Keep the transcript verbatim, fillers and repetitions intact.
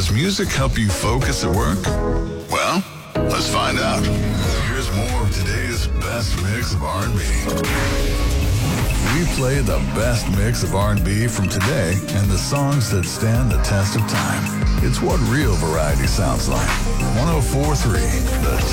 Does music help you focus at work? Well, let's find out. Here's more of today's best mix of R and B. We play the best mix of R and B from today and the songs that stand the test of time. It's what real variety sounds like. one oh four point three, The